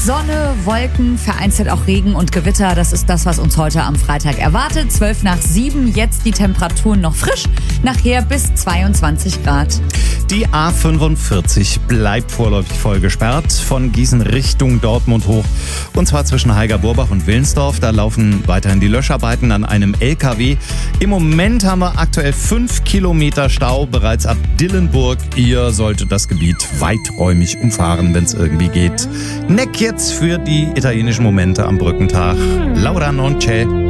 Sonne, Wolken, vereinzelt auch Regen und Gewitter. Das ist das, was uns heute am Freitag erwartet. 6:12, jetzt die Temperaturen noch frisch. Nachher bis 22 Grad. Die A45 bleibt vorläufig voll gesperrt. Von Gießen Richtung Dortmund hoch. Und zwar zwischen Heiger-Burbach und Wilnsdorf. Da laufen weiterhin die Löscharbeiten an einem LKW. Im Moment haben wir aktuell 5 Kilometer Stau bereits ab Dillenburg. Ihr solltet das Gebiet weiträumig umfahren, wenn es irgendwie geht. Neck jetzt für die italienischen Momente am Brückentag. Laura non c'è.